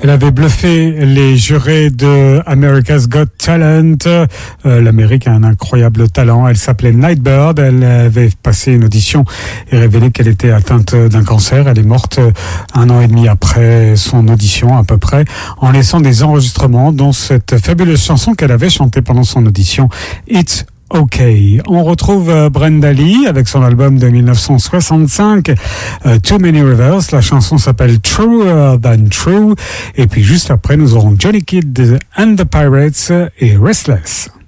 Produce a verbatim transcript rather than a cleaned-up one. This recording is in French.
Elle avait bluffé les jurés de America's Got Talent. Euh, L'Amérique a un incroyable talent. Elle s'appelait Nightbird. Elle avait passé une audition et révélé qu'elle était atteinte d'un cancer. Elle est morte un an et demi après son audition à peu près, en laissant des enregistrements dont cette fabuleuse chanson qu'elle avait chantée pendant son audition, It's OK. On retrouve euh, Brenda Lee avec son album de dix-neuf cent soixante-cinq, euh, Too Many Rivers. La chanson s'appelle Truer Than True. Et puis juste après, nous aurons Johnny Kidd and the Pirates et Restless.